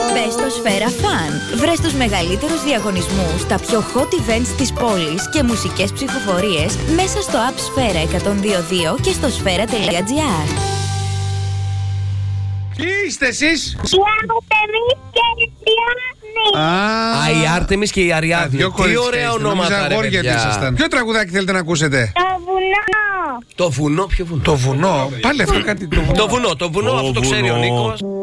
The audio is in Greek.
Μπες στο Σφαίρα Fun. Βρες τους μεγαλύτερους διαγωνισμούς, τα πιο hot events της πόλης και μουσικές ψηφοφορίες μέσα στο app Σφαίρα 102.2 και στο σφαίρα.gr. Τι είστε εσείς? Η Άρτεμις και η Αριάδνη. Η Άρτεμις και η Αριάδνη. Τι ωραία ονόματα, ρε παιδιά. Ποιο τραγουδάκι θέλετε να ακούσετε? Το βουνό. Το βουνό, ποιο βουνό? Το βουνό, πάλι αυτό κάτι. Το βουνό, αυτό το ξέρει ο Νίκος.